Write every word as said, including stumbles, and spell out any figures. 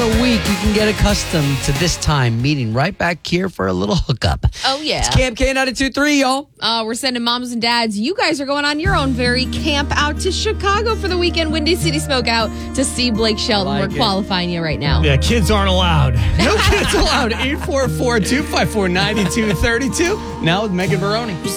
the week, you can get accustomed to this time meeting right back here for a little hookup. Oh, yeah. It's Camp K ninety-two point three, y'all. Uh, we're sending moms and dads. You guys are going on your own very camp out to Chicago for the weekend. Windy City Smokeout to see Blake Shelton. like We're it. qualifying you right now. Yeah, kids aren't allowed. No kids allowed. eight four four, two five four, nine two three two. Now with Megan Baroni.